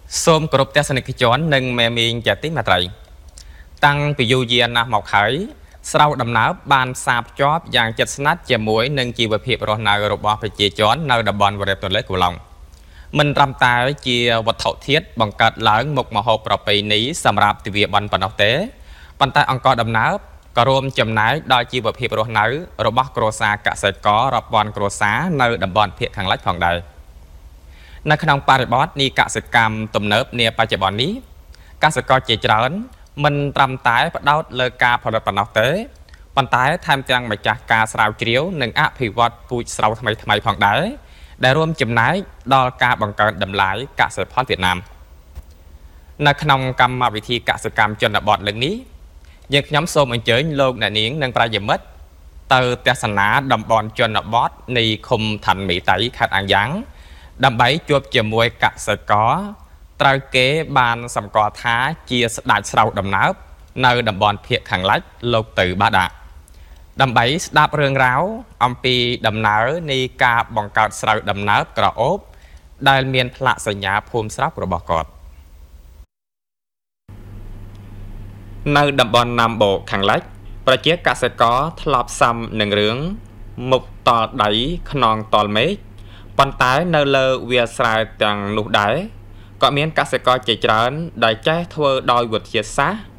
Xôm cột test này chọn nâng mẹ mình trả tím mà trời tăngពីយូរយារណាស់មកហើយស្រោដំណើរបានសាបជាប់យ៉ាងជិតស្និទ្ធជាមួយនឹងជីវភាពរស់នៅរបស់ប្រជាជននៅតំបន់វរៈទន្លេកូឡុងមិនត្រឹមតែជាវត្ថុធាតុបង្កើតឡើងមុខម្ហូបប្រពៃណីសម្រាប់ទិវាប័ណ្ណប៉ុណ្ណោះទេប៉ុន្តែអង្គដំណើរក៏រួមចំណែកដល់ជីវភាពរស់នៅរបស់គ្រួសារកសិកររាប់ពាន់គ្រួសារនៅតំបន់ភាគខាងលិចផងដែរនៅក្នុងបរិបទនៃកសិកម្មទំនើបនាបច្ចុប្បន្ននេះកសិករជាច្រើនមិនត្រឹមតែផ្ដោតលើការផលិតប៉ុណ្ណោះទេប៉ុន្តែថែមទាំងម្ចាស់ការស្រាវជ្រាវនិងអភិវឌ្ឍពូជស្រូវថ្មីៗផងដែរដែលរួមចំណែកដល់ការបង្កើនតម្លៃកសិផលវៀតណាមនៅក្នុងកម្មវិធីកសិកម្មជនបទលើកនេះយើងខ្ញុំសូមអញ្ជើញលោកអ្នកនាងនិងប្រិយមិត្តទៅទស្សនាតំបន់ជនបទនៃឃុំឋានមេតៃខេត្តអាំងយ៉ាងដើម្បីជួបជាមួយកសិករត្រូវគេបានសម្គាល់ថាជាស្ដេចស្រូវដំណើបនៅតំបន់ភាគខាងលិចលោកទៅបាដាដើម្បីស្ដាប់រឿងរ៉ាវអំពីដំណើរនៃការបង្កើតស្រូវដំណើបក្រអូបដែលមានផ្លាកសញ្ញាភូមិស្រុករបស់គាត់នៅតំបន់ណាំបូខាងលិចប្រជាកសិករធ្លាប់សាំនឹងរឿងមុខតល់ដៃខ្នងតល់មេឃប៉ុន្តែនៅលើវាលស្រែទាំងនោះដែរក៏មានកសិករជាច្រើនដែលចេះធ្វើដោយវិទ្យាសាស្ត្រ